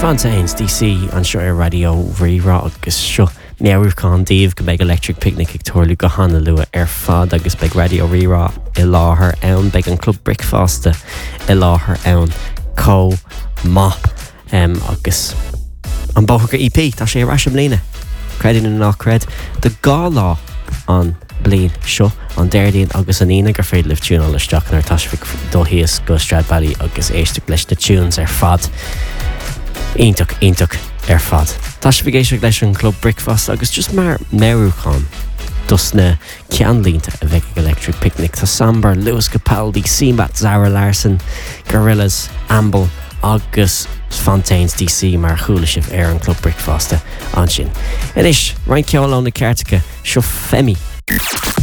Fontaines DC an seo ar radio Rírá agus seo meabhrúchán díobh go beag Electric Picnic ag tuairliú go hána lua ar fad agus beag radio Rírá i láthair ann beag an club Brickfasta i láthair ann có má agus an bóthga EP tá sé ar eisiau mlína credin in nach cred de gá lá an blin seo an déirdíon agus an ina gur féad lift tún leis deach ar taisfik dóhíos go Strad Valley agus éiste leis na tunes ar fad Ionach ar fad. Tá sé bhgéisio leis an club Brickfast agus just mar meabhrúchán dus na ceanlínta a bheith Electric Picnic tá Sambar, Lewis Capaldi, Seabat, Zara Larson, Gorillaz, Amble agus Fontaines DC mar chúla sibh ar an club Brickfasta an sin. Inis, Ryan Ceolán na Ceartacha seo Femi.